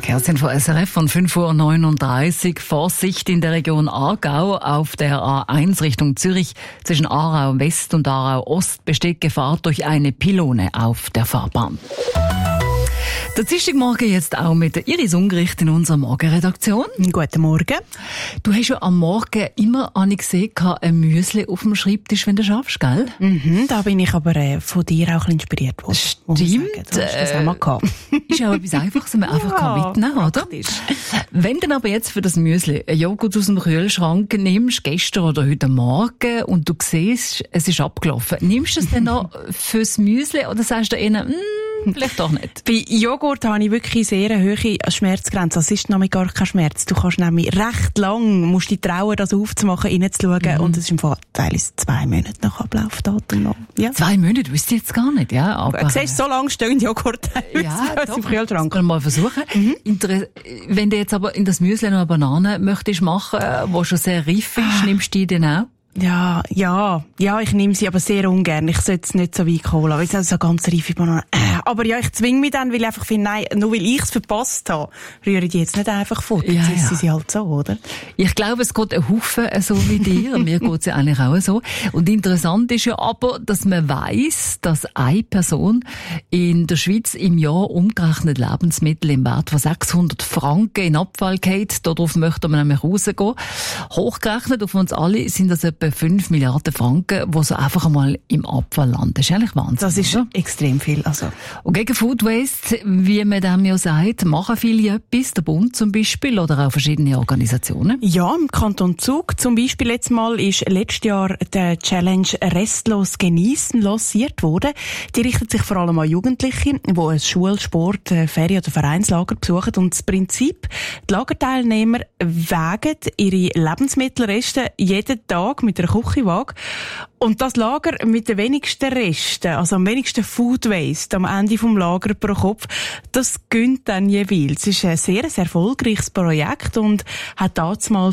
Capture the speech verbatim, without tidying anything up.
Verkehrsinfo S R F von fünf Uhr neununddreißig. Vorsicht in der Region Aargau. Auf der A eins Richtung Zürich zwischen Aarau West und Aarau Ost besteht Gefahr durch eine Pylone auf der Fahrbahn. Der Dienstagmorgen jetzt auch mit der Iris Ungericht in unserer Morgenredaktion. Guten Morgen. Du hast ja am Morgen immer an gesehen, ein Müsli auf dem Schreibtisch, wenn du schaffst, gell? Mhm, da bin ich aber äh, von dir auch ein bisschen inspiriert worden. Stimmt. Du hast das auch mal gehabt. Ist auch etwas Einfaches, man einfach ja, mitnehmen kann, oder? Wenn du aber jetzt für das Müsli einen Joghurt aus dem Kühlschrank nimmst, gestern oder heute Morgen, und du siehst, es ist abgelaufen, nimmst du es dann noch fürs Müsli oder sagst du ihnen, mm, vielleicht doch nicht? Bei Joghurt habe ich wirklich sehr eine hohe Schmerzgrenze. Es ist nämlich gar kein Schmerz. Du kannst nämlich recht lang, musst dich trauen, das aufzumachen, reinzuschauen. Mhm. Und es ist im Fall teilweise zwei Monate nach Ablaufdatum noch. Ja. Zwei Monate wüsste ich jetzt gar nicht, ja. Aber du siehst, so lange stehen Joghurt ja, doch, im Kühlschrank. Das kann man mal versuchen. Mhm. Inter- Wenn du jetzt aber in das Müsli noch eine Banane möchtest machen, die schon sehr reif ist, ah. nimmst du die dann auch? Ja, ja, ja, ich nehme sie aber sehr ungern. Ich sollte es nicht so weit holen, weil es sind so ganz reife Bananen. Aber ja, ich zwinge mich dann, weil ich einfach finde, nein, nur weil ich es verpasst habe, rühre ich die jetzt nicht einfach fort. Ja, jetzt ja. sind sie halt so, oder? Ich glaube, es geht ein Haufen so wie dir. Mir geht es ja eigentlich auch so. Und interessant ist ja aber, dass man weiss, dass eine Person in der Schweiz im Jahr umgerechnet Lebensmittel im Wert von sechshundert Franken in Abfall geht. Darauf möchte man nämlich rausgehen. Hochgerechnet auf uns alle sind das etwa fünf Milliarden Franken, die so einfach einmal im Abfall landen. Das ist eigentlich Wahnsinn. Das ist oder? Extrem viel. Also. Und gegen Food Waste, wie man dem ja sagt, machen viele etwas, der Bund zum Beispiel oder auch verschiedene Organisationen. Ja, im Kanton Zug zum Beispiel jetzt mal ist letztes Jahr der Challenge Restlos genießen lanciert worden. Die richtet sich vor allem an Jugendliche, die ein Schul-, Sport-, Ferien- oder Vereinslager besuchen. Und das Prinzip, die Lagerteilnehmer wägen ihre Lebensmittelreste jeden Tag mit einer Küchenwaage. Und das Lager mit den wenigsten Resten, also am wenigsten Food Waste am Ende vom Lager pro Kopf, das gönnt dann jeweils. Es ist ein sehr, sehr erfolgreiches Projekt und hat damals